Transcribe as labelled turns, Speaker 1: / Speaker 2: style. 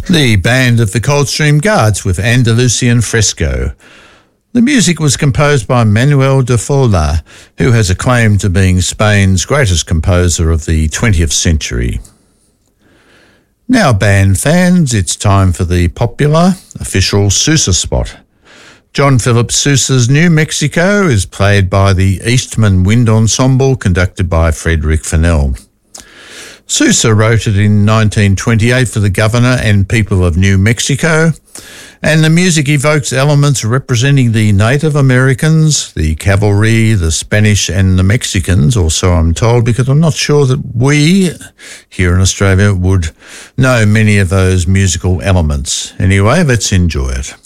Speaker 1: The band of the Coldstream Guards with Andalusian Fresco. The music was composed by Manuel de Falla, who has a claim to being Spain's greatest composer of the 20th century. Now, band fans, it's time for the popular official Sousa spot. John Philip Sousa's New Mexico is played by the Eastman Wind Ensemble, conducted by Frederick Fennell. Sousa wrote it in 1928 for the governor and people of New Mexico, and the music evokes elements representing the Native Americans, the cavalry, the Spanish and the Mexicans, or so I'm told, because I'm not sure that we here in Australia would know many of those musical elements. Anyway, let's enjoy it.